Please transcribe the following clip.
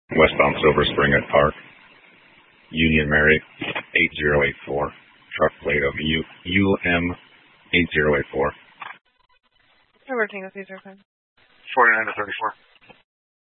Westbound Silver Spring at Park. Union Mary 8084. Truck plate of UM 8084. We're working with these airplanes. 49 to 34.